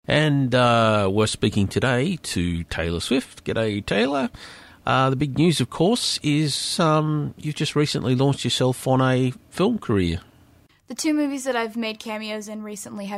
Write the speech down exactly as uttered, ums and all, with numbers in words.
And uh, we're speaking today to Taylor Swift. G'day, Taylor. Uh, the big news, of course, is um, you've just recently launched yourself on a film career. The two movies that I've made cameos in recently have